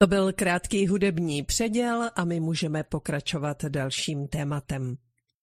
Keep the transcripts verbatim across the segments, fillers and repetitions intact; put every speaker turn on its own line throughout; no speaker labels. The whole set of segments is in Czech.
To byl krátký hudební předěl a my můžeme pokračovat dalším tématem.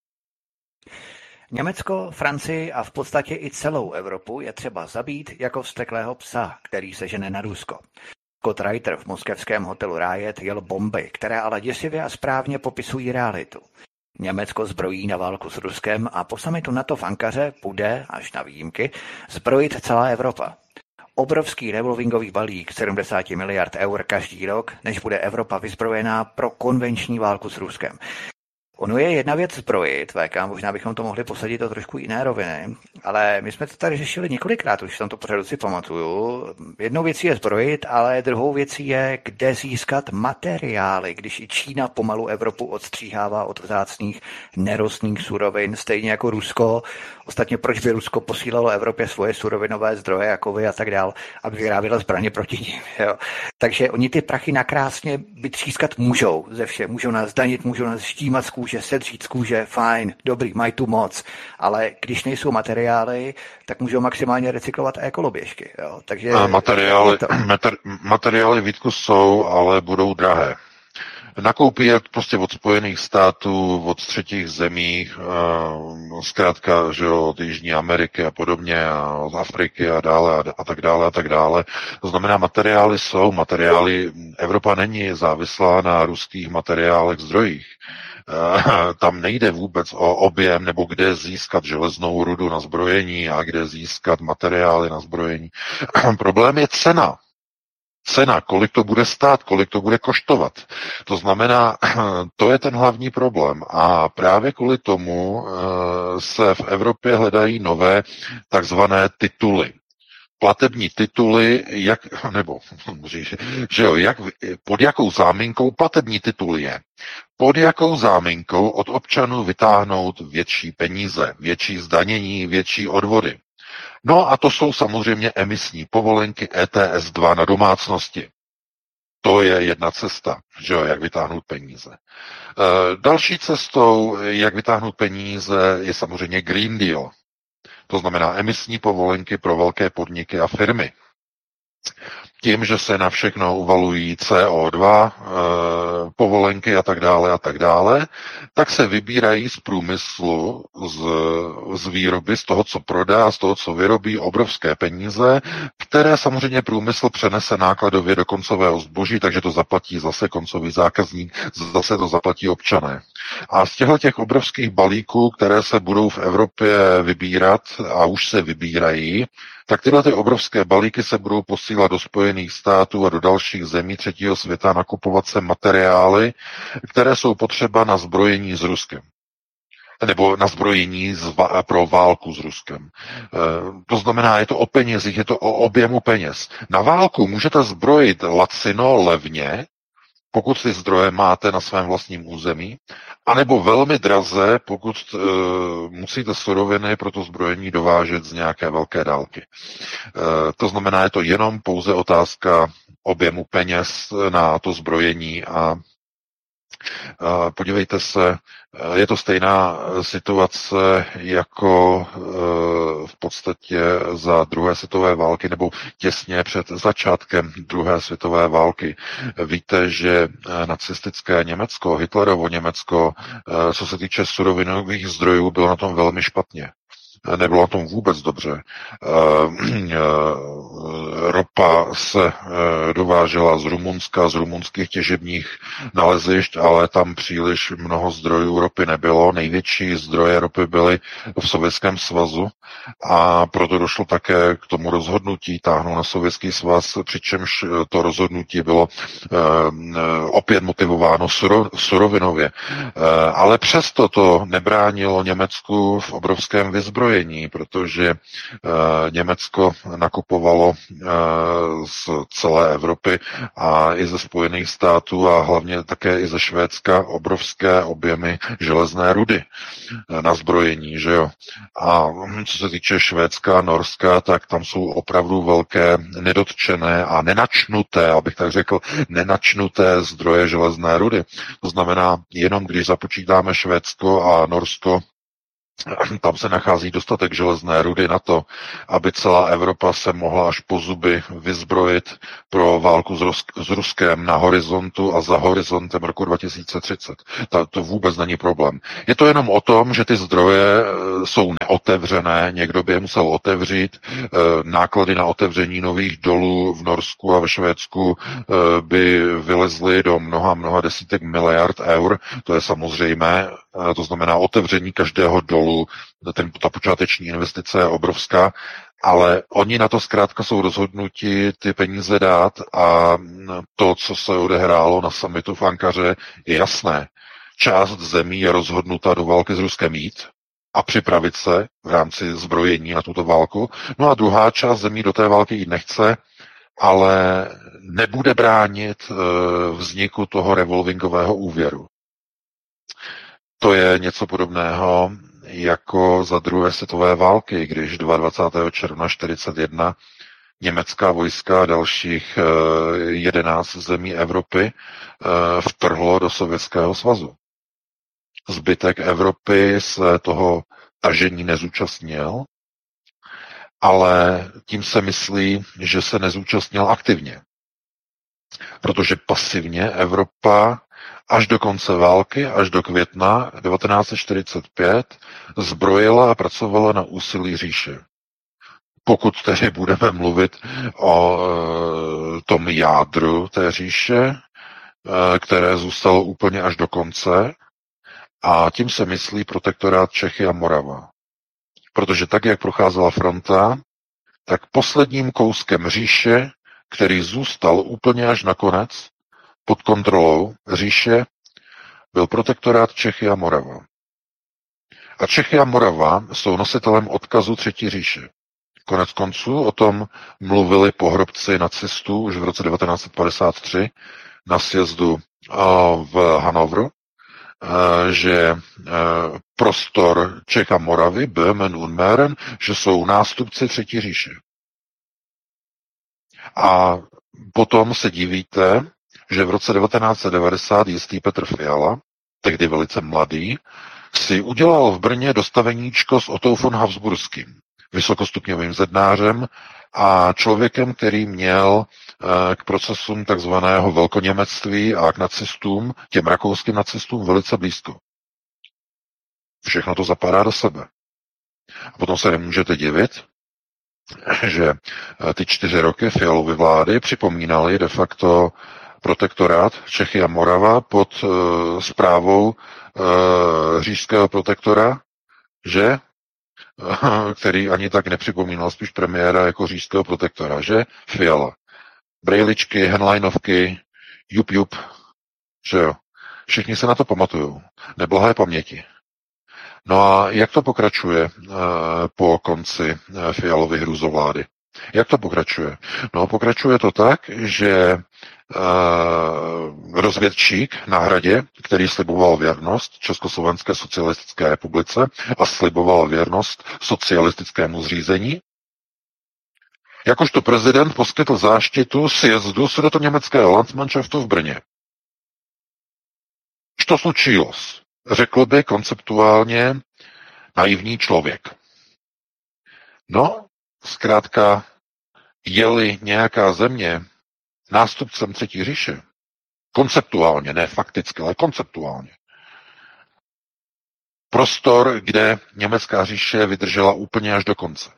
Německo, Francii a v podstatě i celou Evropu je třeba zabít jako vzteklého psa, který se žene na Rusko. Scott Reiter v moskevském hotelu Rájet jel bomby, které ale děsivě a správně popisují realitu. Německo zbrojí na válku s Ruskem a po summitu NATO v Ankaře bude, až na výjimky, zbrojit celá Evropa. Obrovský revolvingový balík sedmdesát miliard eur každý rok, než bude Evropa vyzbrojená pro konvenční válku s Ruskem. Ono je jedna věc zbrojit, V K, možná bychom to mohli posadit do trošku jiné roviny, ale my jsme to tady řešili několikrát, už v tomto pořadu si pamatuju. Jednou věcí je zbrojit, ale druhou věcí je, kde získat materiály, když i Čína pomalu Evropu odstříhává od vzácných nerostných surovin, stejně jako Rusko. Ostatně proč by Rusko posílalo Evropě svoje surovinové zdroje, jako vy a tak dál, aby vyráběla zbraně proti nim. Jo. Takže oni ty prachy nakrásně vytřískat můžou ze vše, můžou nás danit, můžou nás štímat z kůže, sedřít z kůže, fajn, dobrý, mají tu moc, ale když nejsou materiály, tak můžou maximálně recyklovat ekoloběžky. Jo. Takže
materiály,
to...
mater, materiály Vítku jsou, ale budou drahé. Nakoupí je prostě od Spojených států, od třetích zemí, zkrátka, že jo, od Jižní Ameriky a podobně, a od Afriky a dále a, a tak dále a tak dále. To znamená, materiály jsou, materiály, Evropa není závislá na ruských materiálech, zdrojích. Tam nejde vůbec o objem nebo kde získat železnou rudu na zbrojení a kde získat materiály na zbrojení. Problém je cena. Cena, kolik to bude stát, kolik to bude koštovat. To znamená, to je ten hlavní problém. A právě kvůli tomu se v Evropě hledají nové takzvané tituly. Platební tituly, jak, nebo, že jo, jak, pod jakou záminkou platební titul je. Pod jakou záminkou od občanů vytáhnout větší peníze, větší zdanění, větší odvody. No a to jsou samozřejmě emisní povolenky E T S dva na domácnosti. To je jedna cesta, že jo, jak vytáhnout peníze. E, další cestou, jak vytáhnout peníze, je samozřejmě Green Deal. To znamená emisní povolenky pro velké podniky a firmy. Tím, že se na všechno uvalují C O dva, e, povolenky a tak dále a tak dále, tak se vybírají z průmyslu, z, z výroby, z toho, co prodá, z toho, co vyrobí, obrovské peníze, které samozřejmě průmysl přenese nákladově do koncového zboží, takže to zaplatí zase koncový zákazník, zase to zaplatí občané. A z těchto těch obrovských balíků, které se budou v Evropě vybírat a už se vybírají, tak tyhle ty obrovské balíky se budou posílat do Spojených států a do dalších zemí třetího světa, nakupovat se materiály, které jsou potřeba na zbrojení s Ruskem. Nebo na zbrojení pro válku s Ruskem. E, to znamená, je to o penězích, je to o objemu peněz. Na válku můžete zbrojit lacino, levně, pokud ty zdroje máte na svém vlastním území, anebo velmi draze, pokud e, musíte suroviny pro to zbrojení dovážet z nějaké velké dálky. E, to znamená, je to jenom pouze otázka objemu peněz na to zbrojení a e, podívejte se, je to stejná situace jako e, v podstatě za druhé světové války nebo těsně před začátkem druhé světové války. Víte, že nacistické Německo, Hitlerovo Německo, e, co se týče surovinových zdrojů, bylo na tom velmi špatně. Nebylo na tom vůbec dobře. Ropa se dovážela z Rumunska, z rumunských těžebních nalezišť, ale tam příliš mnoho zdrojů ropy nebylo. Největší zdroje ropy byly v Sovětském svazu a proto došlo také k tomu rozhodnutí táhnout na Sovětský svaz, přičemž to rozhodnutí bylo opět motivováno surovinově. Ale přesto to nebránilo Německu v obrovském vyzbrojení, protože uh, Německo nakupovalo uh, z celé Evropy a i ze Spojených států a hlavně také i ze Švédska obrovské objemy železné rudy uh, na zbrojení, že jo. A co se týče Švédska a Norska, tak tam jsou opravdu velké nedotčené a nenačnuté, abych tak řekl, nenačnuté zdroje železné rudy. To znamená, jenom když započítáme Švédsko a Norsko, Tam se nachází dostatek železné rudy na to, aby celá Evropa se mohla až po zuby vyzbrojit pro válku s, Rus- s Ruskem na horizontu a za horizontem roku dva tisíce třicet. Ta, to vůbec není problém. Je to jenom o tom, že ty zdroje jsou neotevřené, někdo by je musel otevřít, náklady na otevření nových dolů v Norsku a ve Švédsku by vylezly do mnoha, mnoha desítek miliard eur, to je samozřejmé, to znamená otevření každého dolu, ten, ta počáteční investice je obrovská, ale oni na to zkrátka jsou rozhodnuti ty peníze dát a to, co se odehrálo na summitu v Ankaře, je jasné. Část zemí je rozhodnuta do války s Ruskem jít a připravit se v rámci zbrojení na tuto válku. No a druhá část zemí do té války jít nechce, ale nebude bránit vzniku toho revolvingového úvěru. To je něco podobného jako za druhé světové války, když dvacátého druhého června čtyřicet jedna německá vojska a dalších jedenáct zemí Evropy vtrhlo do Sovětského svazu. Zbytek Evropy se toho tažení nezúčastnil, ale tím se myslí, že se nezúčastnil aktivně. Protože pasivně Evropa až do konce války, až do května devatenáct set čtyřicet pět zbrojila a pracovala na úsilí říše. Pokud tedy budeme mluvit o e, tom jádru té říše, e, které zůstalo úplně až do konce, a tím se myslí protektorát Čechy a Morava. Protože tak, jak procházela fronta, tak posledním kouskem říše, který zůstal úplně až nakonec pod kontrolou říše, byl protektorát Čechy a Morava. A Čechy a Morava jsou nositelem odkazu Třetí říše. Konec konců o tom mluvili pohrobci nacistů už v roce devatenáct set padesát tři na sjezdu v Hanovru, že prostor Čech a Moravy, Böhmen und Mähren, že jsou nástupci Třetí říše. A potom se divíte, že v roce devatenáct set devadesát jistý Petr Fiala, tehdy velice mladý, si udělal v Brně dostaveníčko s Ottou von Habsburským, vysokostupňovým zednářem a člověkem, který měl k procesům takzvaného velkoněmectví a k nacistům, těm rakouským nacistům, velice blízko. Všechno to zapadá do sebe. A potom se nemůžete divit, že ty čtyři roky Fialovy vlády připomínaly de facto protektorát Čechy a Morava pod uh, správou uh, říšského protektora, že uh, který ani tak nepřipomínal spíš premiéra jako říšského protektora, že Fiala. Brejličky, henleinovky, jup jup, že jo. Všichni se na to pamatujou. Neblahé paměti. No a jak to pokračuje uh, po konci uh, Fialovy hrůzovlády? Jak to pokračuje? No, pokračuje to tak, že Uh, rozvědčík na Hradě, který sliboval věrnost Československé socialistické republice a sliboval věrnost socialistickému zřízení, jakožto prezident poskytl záštitu sjezdu sudetoněmeckého Landsmannschaftu v Brně. Što slučilось? Řekl by konceptuálně naivní člověk. No, zkrátka, je-li nějaká země nástupcem Třetí říše, konceptuálně, ne fakticky, ale konceptuálně, prostor, kde německá říše vydržela úplně až do konce,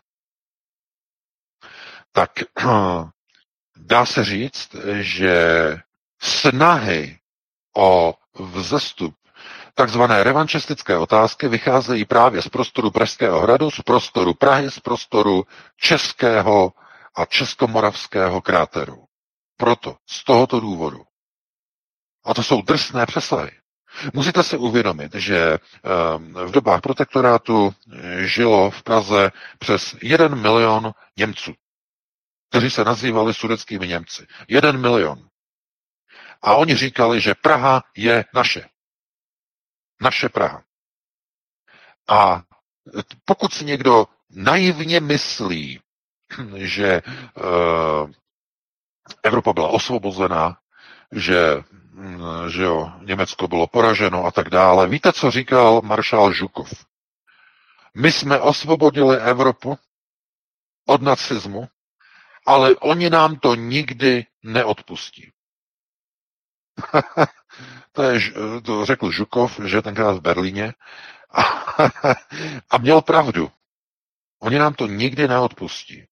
tak dá se říct, že snahy o vzestup takzvané revanšistické otázky vycházejí právě z prostoru Pražského hradu, z prostoru Prahy, z prostoru českého a českomoravského kráteru. Proto, z tohoto důvodu. A to jsou drsné přesahy. Musíte si uvědomit, že v dobách protektorátu žilo v Praze přes jeden milion Němců, kteří se nazývali sudetskými Němci. Jeden milion. A oni říkali, že Praha je naše. Naše Praha. A pokud si někdo naivně myslí, že Evropa byla osvobozená, že, že jo, Německo bylo poraženo a tak dále. Víte, co říkal maršál Žukov? My jsme osvobodili Evropu od nacismu, ale oni nám to nikdy neodpustí. to, je, to řekl Žukov, že tenkrát v Berlíně. A, a měl pravdu. Oni nám to nikdy neodpustí.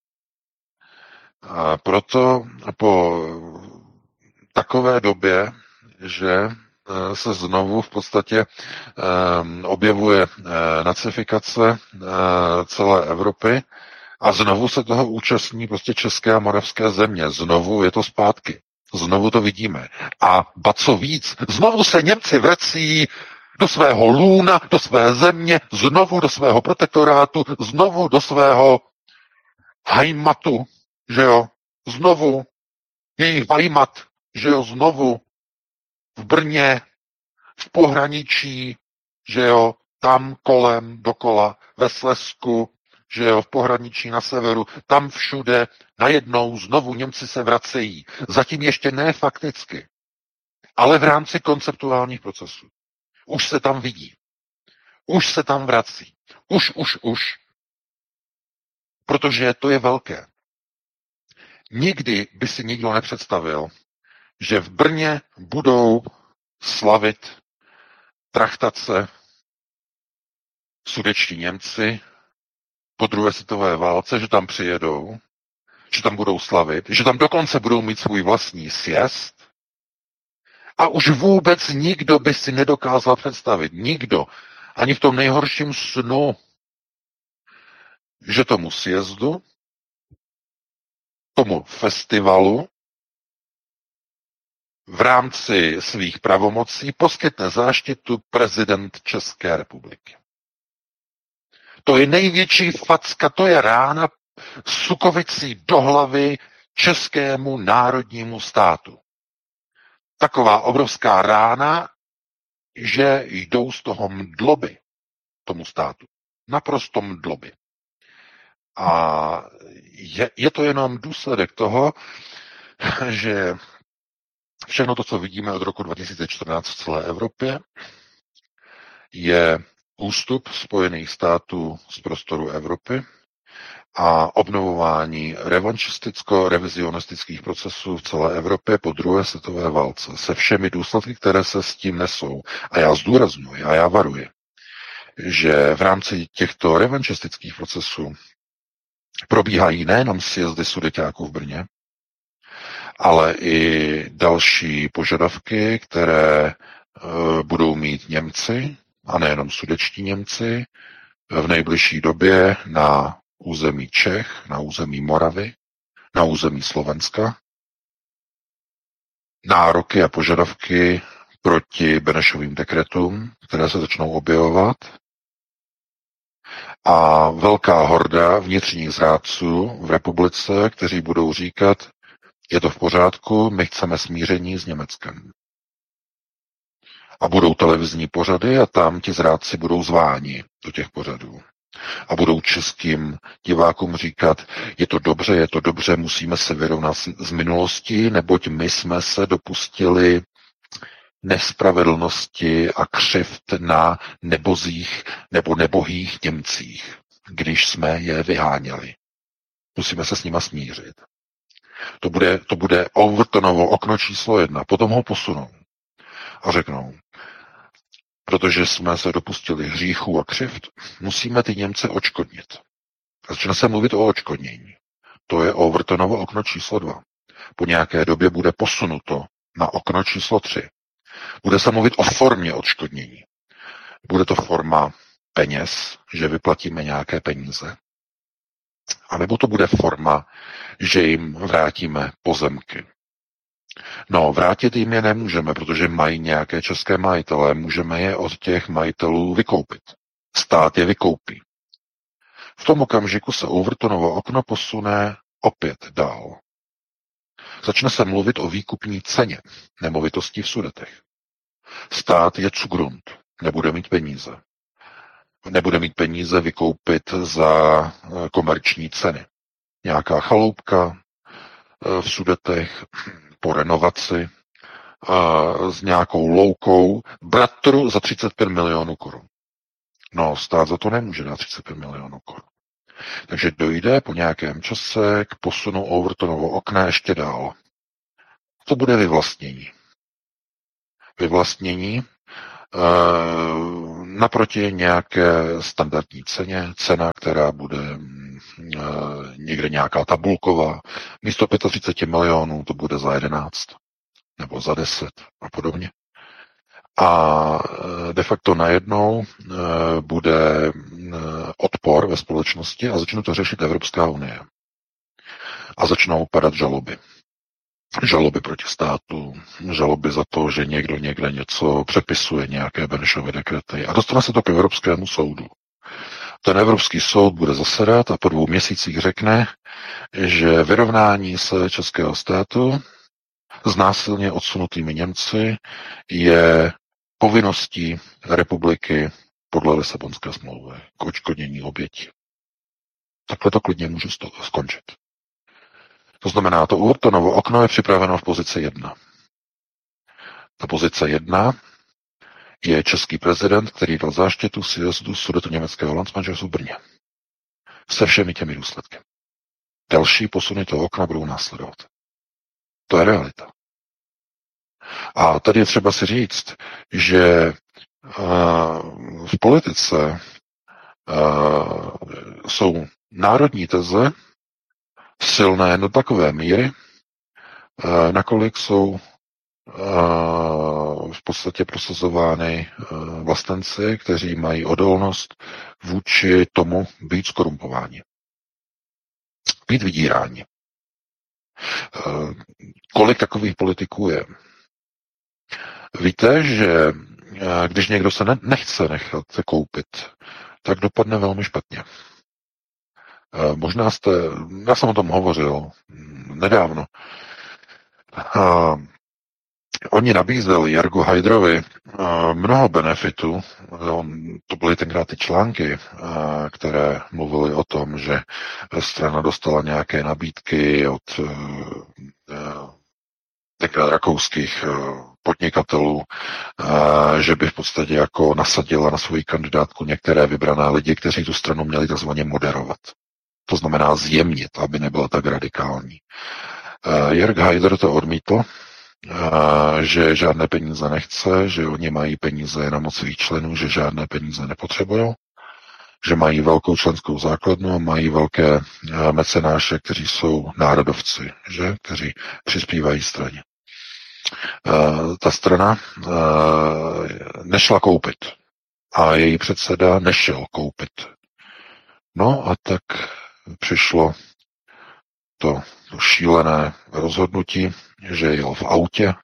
A proto po takové době, že se znovu v podstatě objevuje nacifikace celé Evropy a znovu se toho účastní prostě české a moravské země. Znovu je to zpátky. Znovu to vidíme. A ba co víc, znovu se Němci vrací do svého lůna, do své země, znovu do svého protektorátu, znovu do svého Heimatu, že jo, znovu jejich Heimat, že jo, znovu v Brně, v pohraničí, že jo, tam kolem, dokola, ve Slezsku, že jo, v pohraničí na severu, tam všude, najednou znovu Němci se vracejí. Zatím ještě ne fakticky, ale v rámci konceptuálních procesů. Už se tam vidí. Už se tam vrací. Už, už, už. Protože to je velké. Nikdy by si nikdo nepředstavil, že v Brně budou slavit trachtace sudetští Němci po druhé světové válce, že tam přijedou, že tam budou slavit, že tam dokonce budou mít svůj vlastní sjezd. A už vůbec nikdo by si nedokázal představit, nikdo, ani v tom nejhorším snu, že tomu sjezdu, tomu festivalu v rámci svých pravomocí poskytne záštitu prezident České republiky. To je největší facka, to je rána sukovicí do hlavy českému národnímu státu. Taková obrovská rána, že jdou z toho mdloby tomu státu. Naprosto mdloby. A je, je to jenom důsledek toho, že všechno to, co vidíme od roku dva tisíce čtrnáct v celé Evropě, je ústup Spojených států z prostoru Evropy a obnovování revanšisticko-revizionistických procesů v celé Evropě po druhé světové válce se všemi důsledky, které se s tím nesou. A já zdůrazňuji a já varuji, že v rámci těchto revanšistických procesů probíhají nejenom sjezdy sudeťáků v Brně, ale i další požadavky, které e, budou mít Němci, a nejenom sudetští Němci, v nejbližší době na území Čech, na území Moravy, na území Slovenska. Nároky a požadavky proti Benešovým dekretům, které se začnou objevovat. A velká horda vnitřních zrádců v republice, kteří budou říkat, je to v pořádku, my chceme smíření s Německem. A budou televizní pořady a tam ti zrádci budou zváni do těch pořadů. A budou českým divákům říkat, je to dobře, je to dobře, musíme se vyrovnat z minulosti, neboť my jsme se dopustili nespravedlnosti a křivd na nebozích nebo nebohých Němcích, když jsme je vyháněli. Musíme se s nima smířit. To bude, to bude Overtonovo okno číslo jedna. Potom ho posunou a řeknou, protože jsme se dopustili hříchů a křivd, musíme ty Němce odškodnit. A začne se mluvit o odškodnění. To je Overtonovo okno číslo dva. Po nějaké době bude posunuto na okno číslo tři. Bude se mluvit o formě odškodnění. Bude to forma peněz, že vyplatíme nějaké peníze. A nebo to bude forma, že jim vrátíme pozemky. No, vrátit jim je nemůžeme, protože mají nějaké české majitele. Můžeme je od těch majitelů vykoupit. Stát je vykoupí. V tom okamžiku se Overtonovo okno posune opět dál. Začne se mluvit o výkupní ceně nemovitostí v Sudetech. Stát je Zugrund, nebude mít peníze. Nebude mít peníze vykoupit za komerční ceny. Nějaká chaloupka v Sudetech po renovaci s nějakou loukou bratru za třicet pět milionů korun. No, stát za to nemůže dát třicet pět milionů korun. Takže dojde po nějakém čase k posunu Overtonovo okna ještě dál. To bude vyvlastnění. Vyvlastnění e, naproti nějaké standardní ceně, cena, která bude e, někde nějaká tabulková. Místo třicet pět milionů to bude za jedenáct nebo za deset a podobně. A de facto najednou bude odpor ve společnosti a začne to řešit Evropská unie. A začnou padat žaloby. Žaloby proti státu, žaloby za to, že někdo někde něco přepisuje, nějaké Benešovy dekrety. A dostane se to k Evropskému soudu. Ten Evropský soud bude zasedat a po dvou měsících řekne, že vyrovnání se českého státu s násilně odsunutými Němci je povinností republiky podle Lisabonské smlouvy k odškodnění obětí. Takhle to klidně můžu skončit. To znamená, to Overtonovo okno je připraveno v pozici jedna. Ta pozice jedna je český prezident, který dal záštitu sjezdu sudetoněmeckého Landsmannschaftsu v Brně. Se všemi těmi důsledky. Další posuny toho okna budou následovat. To je realita. A tady je třeba si říct, že uh, v politice uh, jsou národní teze silné do takové míry, uh, nakolik jsou uh, v podstatě prosazovány uh, vlastenci, kteří mají odolnost vůči tomu být skorumpováni. Být vydíráni. Uh, kolik takových politiků je? Víte, že když někdo se ne, nechce nechat koupit, tak dopadne velmi špatně. Možná jste, já jsem o tom hovořil nedávno. Oni nabízeli Jargu Hajdrovi mnoho benefitů. To byly tenkrát ty články, které mluvily o tom, že strana dostala nějaké nabídky od tenkrát rakouských podnikatelů, že by v podstatě jako nasadila na svoji kandidátku některé vybrané lidi, kteří tu stranu měli takzvaně moderovat. To znamená zjemnit, aby nebyla tak radikální. Jörg Haider to odmítl, že žádné peníze nechce, že oni mají peníze jenom od svých členů, že žádné peníze nepotřebují, že mají velkou členskou základnu a mají velké mecenáše, kteří jsou národovci, že? Kteří přispívají straně. Ta strana nešla koupit a její předseda nešel koupit. No a tak přišlo to, to šílené rozhodnutí, že jel v autě,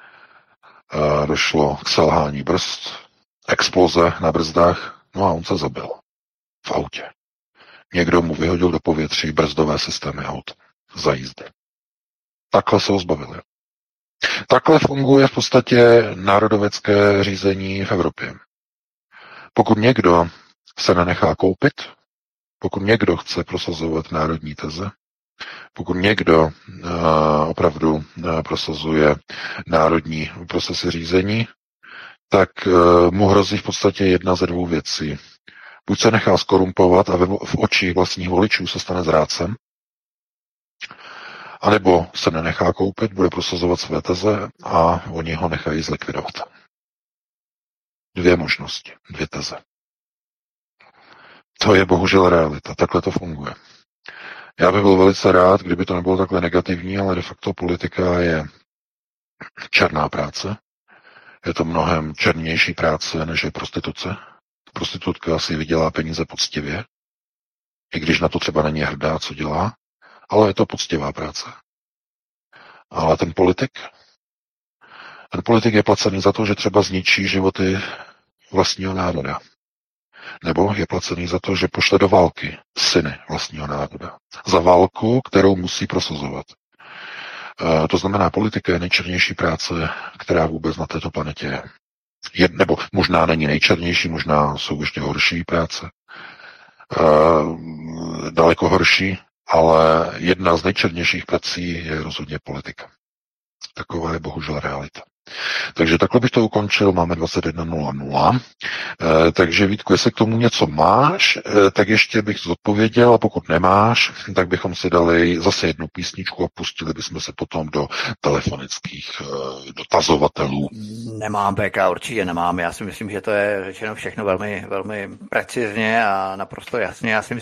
došlo k selhání brzd, exploze na brzdách, no a on se zabil v autě. Někdo mu vyhodil do povětří brzdové systémy aut za jízdy. Takhle se ho zbavili. Takhle funguje v podstatě národovecké řízení v Evropě. Pokud někdo se nenechá koupit, pokud někdo chce prosazovat národní teze, pokud někdo uh, opravdu uh, prosazuje národní procesy řízení, tak uh, mu hrozí v podstatě jedna ze dvou věcí. Buď se nechá skorumpovat a ve, v očích vlastních voličů se stane zrádcem, anebo se nenechá koupit, bude prosazovat své teze a oni ho nechají zlikvidovat. Dvě možnosti, dvě teze. To je bohužel realita, takhle to funguje. Já bych byl velice rád, kdyby to nebylo takhle negativní, ale de facto politika je černá práce. Je to mnohem černější práce, než je prostituce. Prostitutka si vydělá peníze poctivě, i když na to třeba není hrdá, co dělá, ale je to poctivá práce. Ale ten politik, ten politik je placený za to, že třeba zničí životy vlastního národa. Nebo je placený za to, že pošle do války syny vlastního národa. Za válku, kterou musí prosazovat. E, to znamená, politika je nejčernější práce, která vůbec na této planetě je. je nebo možná není nejčernější, možná jsou ještě horší práce. E, daleko horší, ale jedna z nejčernějších prací je rozhodně politika. Taková je bohužel realita. Takže takhle bych to ukončil, máme dvacet jedna nula nula. E, takže Vítku, jestli k tomu něco máš, e, tak ještě bych zodpověděl, a pokud nemáš, tak bychom si dali zase jednu písničku a pustili bychom se potom do telefonických e, dotazovatelů.
Nemám, P K, určitě nemám. Já si myslím, že to je řečeno všechno velmi, velmi precizně a naprosto jasně. Já si myslím,